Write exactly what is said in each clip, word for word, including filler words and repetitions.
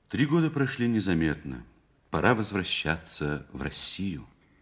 Три года прошли незаметно. Пора возвращаться в Россию.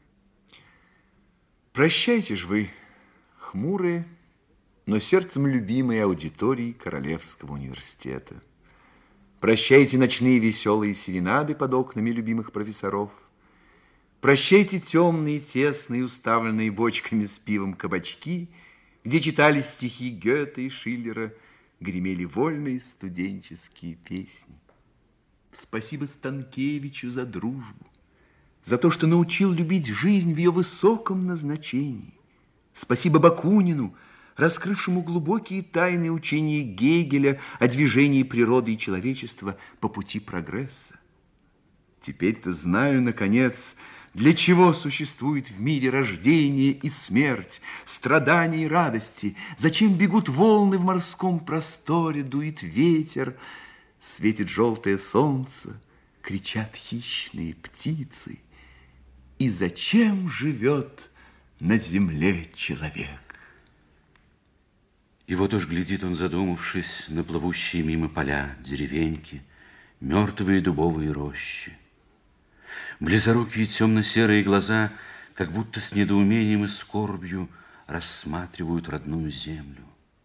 Прощайте ж вы, хмурые, но сердцем любимые аудитории Королевского университета. Прощайте ночные веселые серенады под окнами любимых профессоров. Прощайте темные, тесные, уставленные бочками с пивом кабачки, где читали стихи Гёте и Шиллера, гремели вольные студенческие песни. Спасибо Станкевичу за дружбу, за то, что научил любить жизнь в ее высоком назначении. Спасибо Бакунину, раскрывшему глубокие тайны учения Гегеля о движении природы и человечества по пути прогресса. Теперь-то знаю, наконец, для чего существует в мире рождение и смерть, страдания и радости, зачем бегут волны в морском просторе, дует ветер, светит желтое солнце, кричат хищные птицы, и зачем живет на земле человек. И вот уж глядит он, задумавшись, на плывущие мимо поля, деревеньки, мертвые дубовые рощи. Близорукие темно-серые глаза, как будто с недоумением и скорбью, рассматривают родную землю.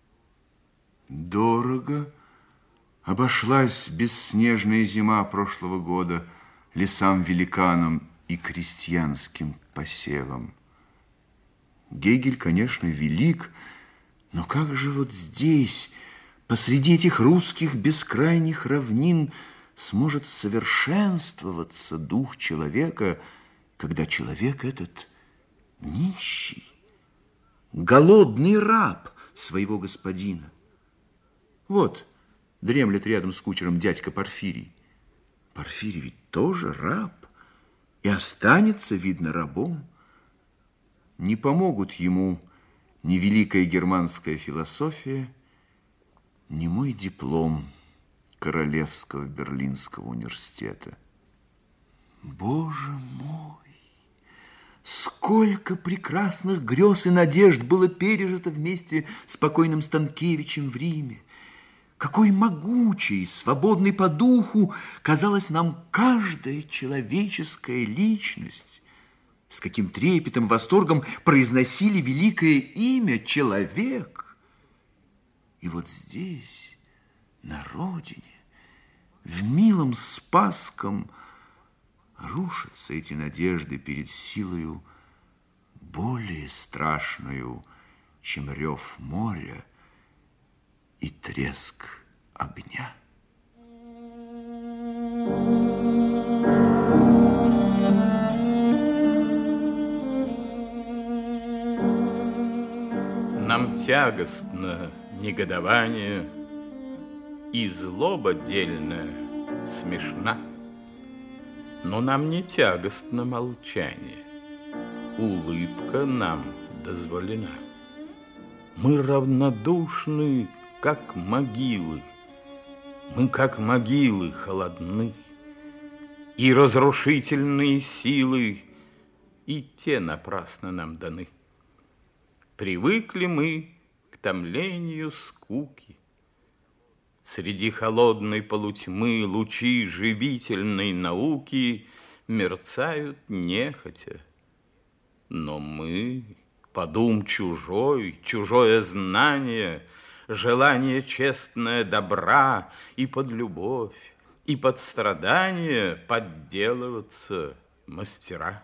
Дорого обошлась бесснежная зима прошлого года лесам-великанам и крестьянским посевам. Гегель, конечно, велик, но как же вот здесь, посреди этих русских бескрайних равнин, сможет совершенствоваться дух человека, когда человек этот нищий, голодный раб своего господина? Вот дремлет рядом с кучером дядька Порфирий. Порфирий ведь тоже раб и останется, видно, рабом. Не помогут ему ни великая германская философия, ни мой диплом Королевского Берлинского университета. Боже мой! Сколько прекрасных грез и надежд было пережито вместе с покойным Станкевичем в Риме! Какой могучей, свободной по духу казалась нам каждая человеческая личность! С каким трепетом, восторгом произносили великое имя «человек». И вот здесь, на родине, в милом Спасском, рушатся эти надежды перед силою более страшную, чем рев моря и треск огня. Нам тягостно негодование, и злоба дельная смешна. Но нам не тягостно молчание, улыбка нам дозволена. Мы равнодушны, как могилы, мы, как могилы, холодны, и разрушительные силы и те напрасно нам даны. Привыкли мы к томлению скуки. Среди холодной полутьмы лучи живительной науки мерцают нехотя. Но мы, подум чужой, чужое знание, желание честное добра и под любовь, и под страдание подделываться мастера.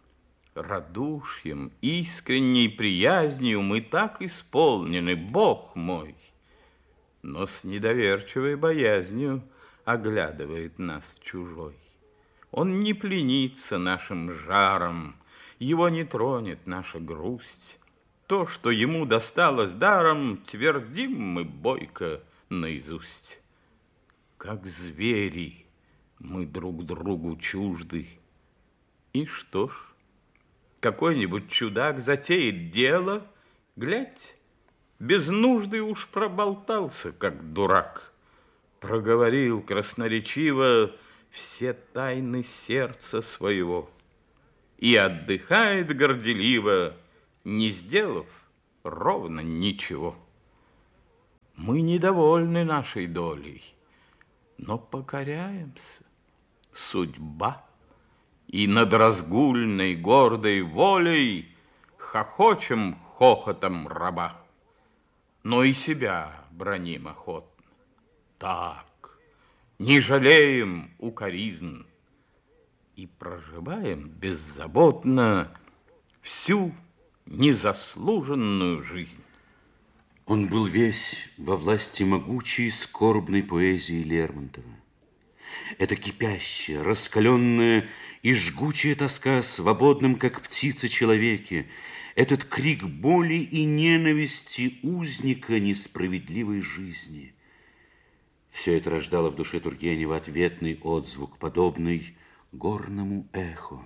Радушием, искренней приязнью мы так исполнены, Бог мой, но с недоверчивой боязнью оглядывает нас чужой. Он не пленится нашим жаром, его не тронет наша грусть. То, что ему досталось даром, твердим мы бойко наизусть. Как звери мы друг другу чужды. И что ж, какой-нибудь чудак затеет дело, глядь, без нужды уж проболтался, как дурак. Проговорил красноречиво все тайны сердца своего и отдыхает горделиво, не сделав ровно ничего. Мы недовольны нашей долей, но покоряемся. Судьба. И над разгульной гордой волей хохочем хохотом раба, но и себя браним охотно. Так, не жалеем укоризн и проживаем беззаботно всю незаслуженную жизнь. Он был весь во власти могучей скорбной поэзии Лермонтова. Это кипящая, раскаленная и жгучая тоска о свободном, как птица, человеке, этот крик боли и ненависти узника несправедливой жизни. Все это рождало в душе Тургенева ответный отзвук, подобный горному эху.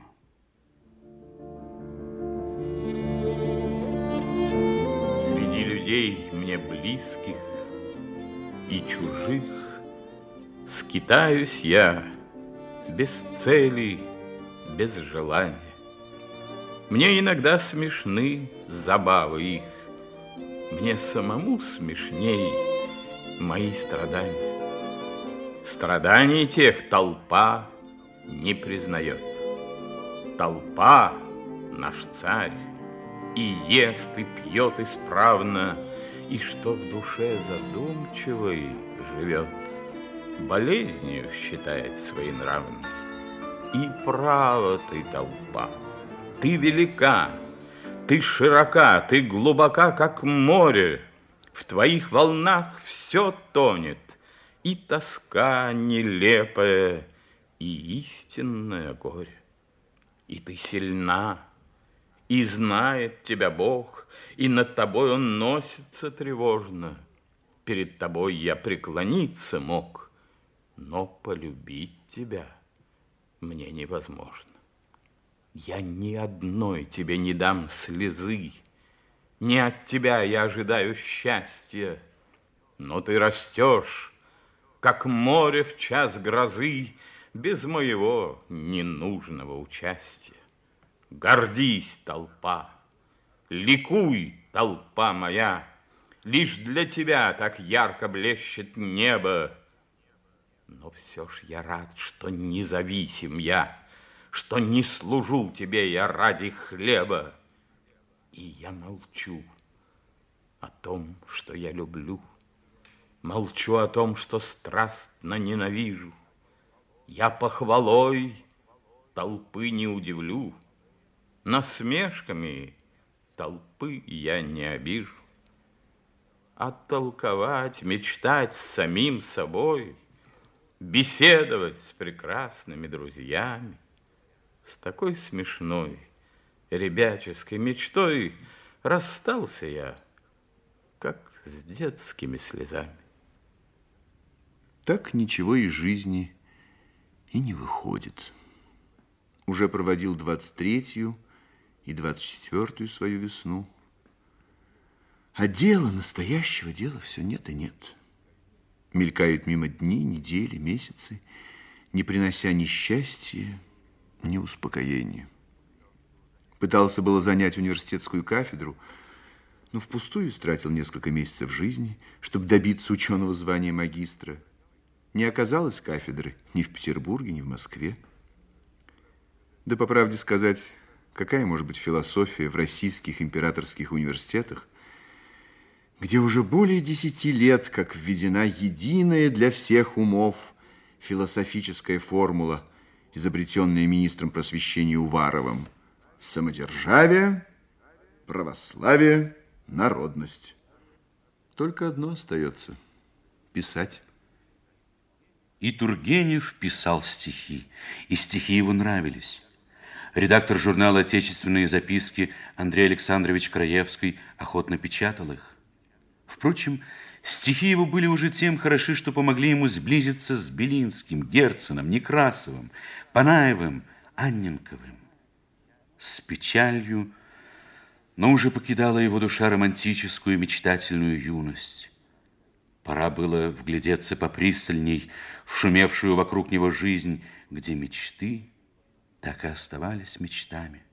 Среди людей мне близких и чужих скитаюсь я без цели, без желания. Мне иногда смешны забавы их, мне самому смешней мои страдания. Страданий тех толпа не признает. Толпа наш царь, и ест, и пьет исправно, и что в душе задумчивой живет, болезнью считает своенравной. И право ты, толпа, ты велика, ты широка, ты глубока, как море. В твоих волнах все тонет, и тоска нелепая, и истинное горе. И ты сильна, и знает тебя Бог, и над тобой Он носится тревожно. Перед тобой я преклониться мог, но полюбить тебя мне невозможно. Я ни одной тебе не дам слезы, не от тебя я ожидаю счастья, но ты растешь, как море в час грозы, без моего ненужного участия. Гордись, толпа, ликуй, толпа моя, лишь для тебя так ярко блещет небо. Но все ж я рад, что независим я, что не служу тебе я ради хлеба. И я молчу о том, что я люблю, молчу о том, что страстно ненавижу. Я похвалой толпы не удивлю, насмешками толпы я не обижу. А толковать, мечтать с самим собой, беседовать с прекрасными друзьями, с такой смешной ребяческой мечтой расстался я, как с детскими слезами. Так ничего из жизни и не выходит. Уже проводил двадцать третью и двадцать четвёртую свою весну. А дела, настоящего дела все нет и нет. Мелькают мимо дни, недели, месяцы, не принося ни счастья, ни успокоения. Пытался было занять университетскую кафедру, но впустую истратил несколько месяцев жизни, чтобы добиться ученого звания магистра. Не оказалось кафедры ни в Петербурге, ни в Москве. Да, по правде сказать, какая может быть философия в российских императорских университетах, где уже более десяти лет как введена единая для всех умов философическая формула, изобретенная министром просвещения Уваровым: самодержавие, православие, народность. Только одно остается – писать. И Тургенев писал стихи, и стихи его нравились. Редактор журнала «Отечественные записки» Андрей Александрович Краевский охотно печатал их. Впрочем, стихи его были уже тем хороши, что помогли ему сблизиться с Белинским, Герценом, Некрасовым, Панаевым, Анненковым. С печалью, но уже покидала его душа романтическую и мечтательную юность. Пора было вглядеться попристальней в шумевшую вокруг него жизнь, где мечты так и оставались мечтами.